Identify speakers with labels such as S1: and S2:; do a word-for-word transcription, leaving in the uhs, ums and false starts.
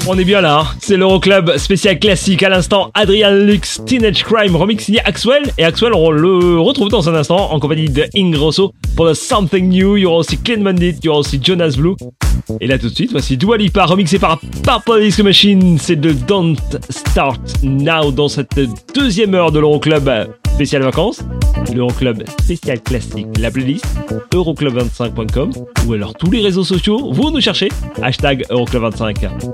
S1: On est bien là, hein. C'est l'Euroclub spécial classique. À l'instant, Adrian Lux, Teenage Crime, remix signé Axwell. Et Axwell, on le retrouve dans un instant en compagnie de Ingrosso pour The Something New. Il y aura aussi Clean Bandit, il y aura aussi Jonas Blue. Et là tout de suite, voici Dua Lipa, remixé par Purple Disco Machine. C'est de Don't Start Now dans cette deuxième heure de l'Euroclub spécial vacances. L'Euroclub spécial classique. La playlist euroclub vingt-cinq point com ou alors tous les réseaux sociaux. Vous nous cherchez. Hashtag Euroclub vingt-cinq.